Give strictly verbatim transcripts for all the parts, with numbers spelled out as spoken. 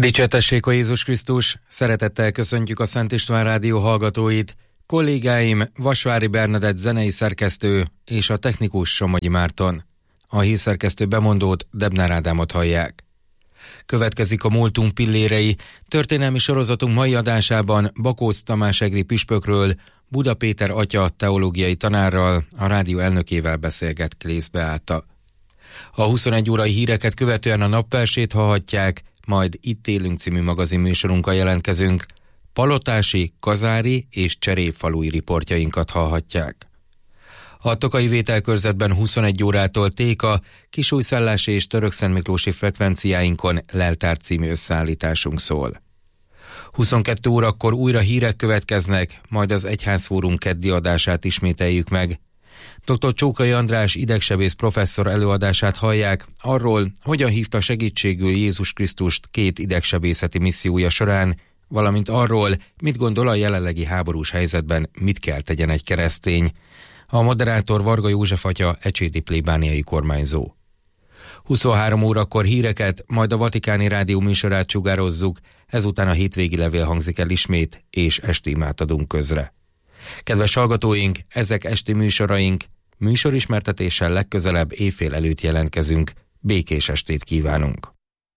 Dicsértessék a Jézus Krisztus! Szeretettel köszöntjük a Szent István Rádió hallgatóit. Kollégáim Vasvári Bernadett zenei szerkesztő és a technikus Somogyi Márton. A hírszerkesztő bemondót, Debnár Ádámot hallják. Következik a Múltunk pillérei. Történelmi sorozatunk mai adásában Bakóc Tamás egri püspökről Buda Péter atya teológiai tanárral, a rádió elnökével beszélget Klész Beáta. A huszonegy órai híreket követően a napversét hallhatják, majd Itt élünk című magazin műsorunkkal jelentkezünk. Palotási, kazári és cserépfalui riportjainkat hallhatják. A Tokaji Vételkörzetben huszonegy órától Téka, Kisújszállási és Törökszentmiklósi frekvenciáinkon Leltár című összeállításunk szól. huszonkettő órakor újra hírek következnek, majd az Egyházfórum keddi adását ismételjük meg. doktor Csókai András idegsebész professzor előadását hallják arról, hogyan hívta segítségül Jézus Krisztust két idegsebészeti missziója során, valamint arról, mit gondol a jelenlegi háborús helyzetben, mit kell tegyen egy keresztény. A moderátor Varga József atya, ecséti plébániai kormányzó. huszonhárom órakor híreket, majd a Vatikáni Rádió műsorát sugározzuk, ezután a hétvégi levél hangzik el ismét, és esti imát adunk közre. Kedves hallgatóink, ezek esti műsoraink, műsorismertetéssel legközelebb éjfél előtt jelentkezünk. Békés estét kívánunk!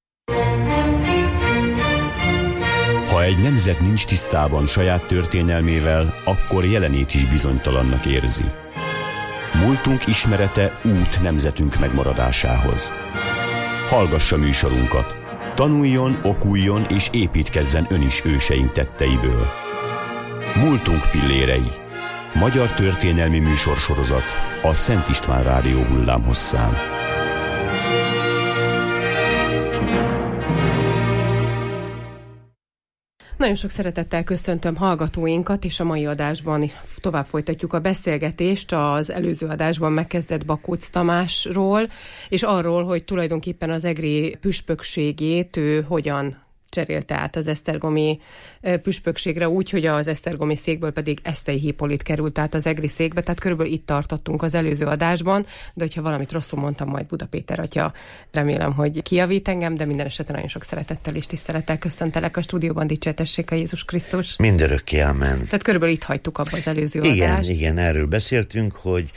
Ha egy nemzet nincs tisztában saját történelmével, akkor jelenét is bizonytalannak érzi. Múltunk ismerete út nemzetünk megmaradásához. Hallgassa műsorunkat! Tanuljon, okuljon és építkezzen ön is őseink tetteiből. Múltunk pillérei. Magyar történelmi műsorsorozat a Szent István Rádió hullámhosszán. Nagyon sok szeretettel köszöntöm hallgatóinkat, és a mai adásban tovább folytatjuk a beszélgetést az előző adásban megkezdett Bakóc Tamásról, és arról, hogy tulajdonképpen az egri püspökségét ő hogyan cserélte át az esztergomi püspökségre úgy, hogy az esztergomi székből pedig Esztei Hippolit került át az egri székbe, tehát körülbelül itt tartottunk az előző adásban, de hogyha valamit rosszul mondtam, majd Buda Péter atya, remélem, hogy kijavít engem, de minden esetben nagyon sok szeretettel és tisztelettel köszöntelek a stúdióban, dicsértessék a Jézus Krisztus. Mindörökké, amen. Tehát körülbelül itt hagytuk abba az előző igen, adást. Igen, erről beszéltünk, hogy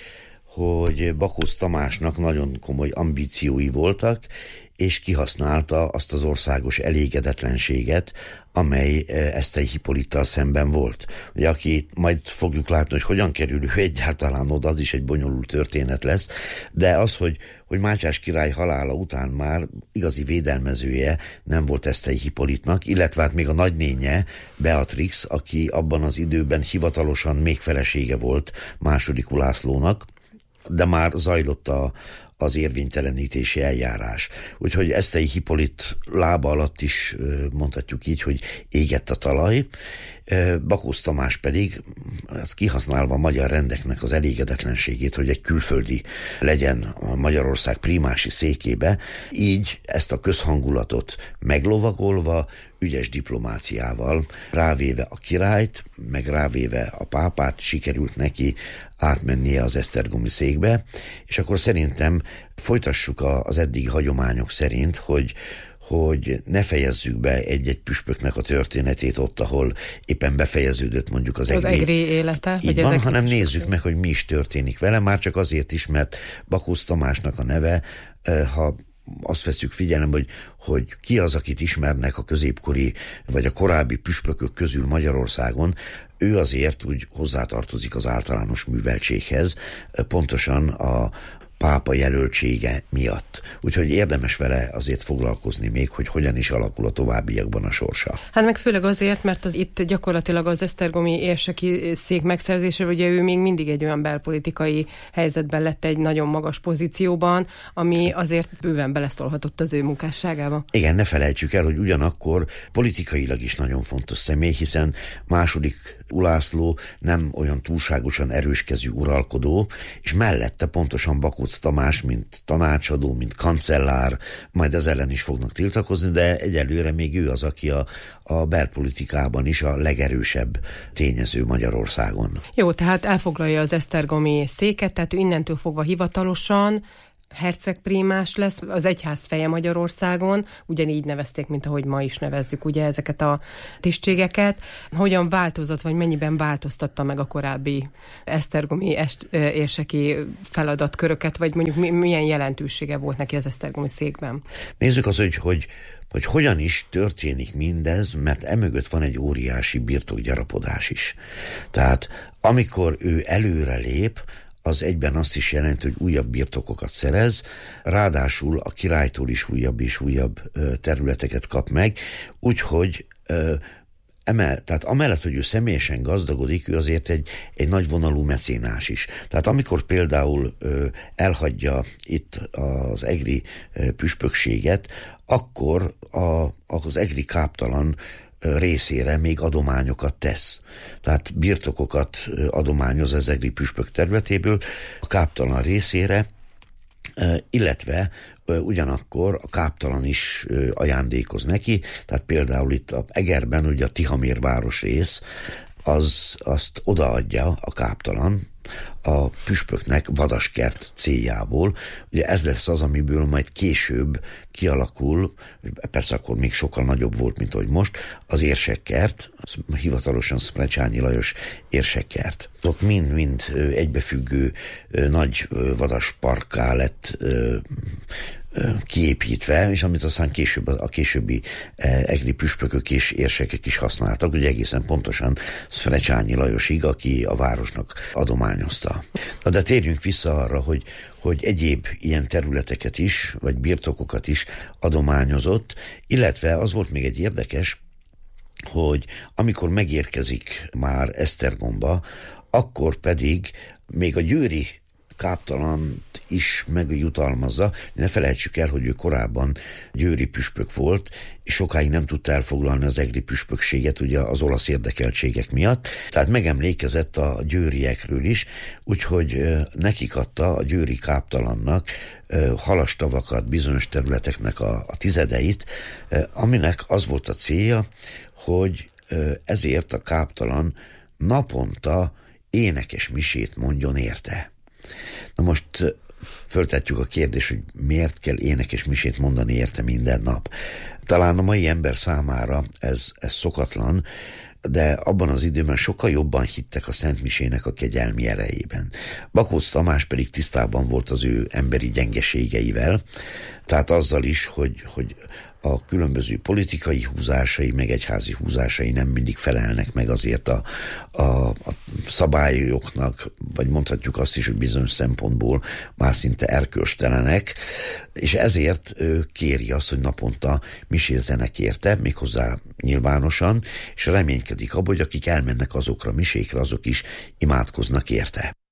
hogy Bakóc Tamásnak nagyon komoly ambíciói voltak, és kihasználta azt az országos elégedetlenséget, amely Esztei Hippolittal szemben volt. Ugye, aki majd fogjuk látni, hogy hogyan kerül ő egyáltalán oda, az is egy bonyolult történet lesz, de az, hogy, hogy Mátyás király halála után már igazi védelmezője nem volt Esztei Hippolitnak, illetve hát még a nagynénye, Beatrix, aki abban az időben hivatalosan még felesége volt második Ulászlónak, de már zajlott a, az érvénytelenítési eljárás. Úgyhogy Esztei Hippolit lába alatt is mondhatjuk így, hogy égett a talaj. Bakóc Tamás pedig kihasználva a magyar rendeknek az elégedetlenségét, hogy egy külföldi legyen a Magyarország primási székébe, így ezt a közhangulatot meglovagolva, ügyes diplomáciával, rávéve a királyt, meg rávéve a pápát, sikerült neki átmennie az esztergomi székbe, és akkor szerintem folytassuk az eddigi hagyományok szerint, hogy hogy ne fejezzük be egy-egy püspöknek a történetét ott, ahol éppen befejeződött mondjuk az egri, az egri élete. Így van, hanem nézzük meg, hogy mi is történik vele, már csak azért is, mert Bakóc Tamásnak a neve, ha azt veszük figyelembe, hogy, hogy ki az, akit ismernek a középkori vagy a korábbi püspökök közül Magyarországon, ő azért úgy hozzátartozik az általános műveltséghez, pontosan a pápa jelöltsége miatt. Úgyhogy érdemes vele azért foglalkozni még, hogy hogyan is alakul a továbbiakban a sorsa. Hát meg főleg azért, mert az itt gyakorlatilag az esztergomi érseki szék megszerzése, ugye ő még mindig egy olyan belpolitikai helyzetben lett egy nagyon magas pozícióban, ami azért bőven beleszólhatott az ő munkásságába. Igen, ne felejtsük el, hogy ugyanakkor politikailag is nagyon fontos személy, hiszen második Ulászló nem olyan túlságosan erőskezű uralkodó, és mellette pontosan Bakóc Tamás, mint tanácsadó, mint kancellár, majd ez ellen is fognak tiltakozni, de egyelőre még ő az, aki a, a belpolitikában is a legerősebb tényező Magyarországon. Jó, tehát elfoglalja az esztergomi széket, tehát ő innentől fogva hivatalosan hercegprímás lesz, az egyház feje Magyarországon, ugyanígy nevezték, mint ahogy ma is nevezzük ugye ezeket a tisztségeket. Hogyan változott, vagy mennyiben változtatta meg a korábbi esztergomi est, érseki feladatköröket, vagy mondjuk milyen jelentősége volt neki az esztergomi székben? Nézzük az, hogy, hogy, hogy hogyan is történik mindez, mert emögött van egy óriási birtokgyarapodás is. Tehát amikor ő előre lép, az egyben azt is jelenti, hogy újabb birtokokat szerez, ráadásul a királytól is újabb és újabb területeket kap meg, úgyhogy emel, tehát amellett, hogy ő személyesen gazdagodik, ő azért egy, egy nagy vonalú mecénás is. Tehát amikor például ö, elhagyja itt az egri ö, püspökséget, akkor a, az egri káptalan részére még adományokat tesz. Tehát birtokokat adományoz az egri püspök területéből a káptalan részére, illetve ugyanakkor a káptalan is ajándékoz neki, tehát például itt a Egerben ugye a Tihamér városrész, az, azt odaadja a káptalan a püspöknek vadaskert céljából. Ugye ez lesz az, amiből majd később kialakul, persze akkor még sokkal nagyobb volt, mint ahogy most, az érsekkert, hivatalosan Szmrecsányi Lajos érsekkert. Ott mind-mind egybefüggő nagy vadas parkká lett kiépítve, és amit aztán később a későbbi egri püspökök és érsekek is használtak, ugye egészen pontosan Szmrecsányi Lajosig, aki a városnak adományozta. Na de térjünk vissza arra, hogy, hogy egyéb ilyen területeket is, vagy birtokokat is adományozott, illetve az volt még egy érdekes, hogy amikor megérkezik már Esztergomba, akkor pedig még a győri káptalant is megjutalmazza. Ne felejtsük el, hogy ő korábban győri püspök volt, és sokáig nem tudta elfoglalni az egri püspökséget, ugye az olasz érdekeltségek miatt. Tehát megemlékezett a győriekről is, úgyhogy nekik adta a győri káptalannak halastavakat, bizonyos területeknek a, a tizedeit, aminek az volt a célja, hogy ezért a káptalan naponta énekes misét mondjon érte. Na most föltetjük a kérdést, hogy miért kell énekes misét mondani érte minden nap. Talán a mai ember számára ez, ez szokatlan, de abban az időben sokkal jobban hittek a Szent Misének a kegyelmi erejében. Bakóc Tamás pedig tisztában volt az ő emberi gyengeségeivel, tehát azzal is, hogy, hogy a különböző politikai húzásai, meg egyházi húzásai nem mindig felelnek meg azért a, a, a szabályoknak, vagy mondhatjuk azt is, hogy bizonyos szempontból már szinte erkölcstelenek, és ezért ő kéri azt, hogy naponta misézzenek érte, méghozzá nyilvánosan, és reménykedik abban, hogy akik elmennek azokra a misékre, azok is imádkoznak érte.